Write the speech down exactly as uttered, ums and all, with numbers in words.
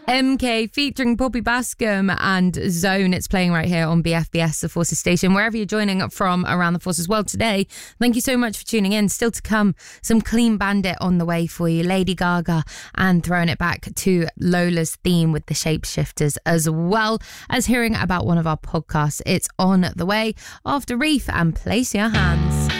M K featuring Poppy Bascom and Zone. It's playing right here on B F B S, the Forces station, wherever you're joining from around the Forces world today. Thank you so much for tuning in. Still to come, some Clean Bandit on the way for you, Lady Gaga, and throwing it back to Lola's theme with the Shapeshifters, as well as hearing about one of our podcasts. It's on the way after Reef and Place Your Hands.